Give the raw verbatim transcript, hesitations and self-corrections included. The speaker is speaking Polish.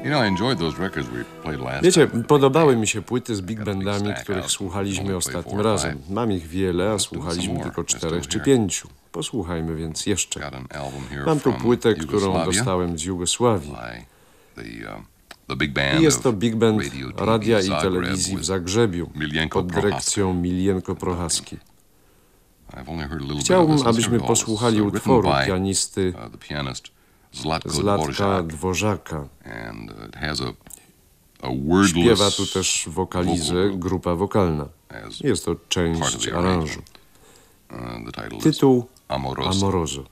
Wiecie, podobały mi się płyty z big bandami, których słuchaliśmy ostatnim razem. Mam ich wiele, a słuchaliśmy tylko czterech czy pięciu. Posłuchajmy więc jeszcze. Mam tu płytę, którą dostałem z Jugosławii. I jest to big band radia i telewizji w Zagrzebiu pod dyrekcją Milienko Prochaski. Chciałbym, abyśmy posłuchali utworu pianisty Zlatka Dworzaka. Śpiewa tu też wokalizę, grupa wokalna. Jest to część aranżu. Tytuł Amoroso.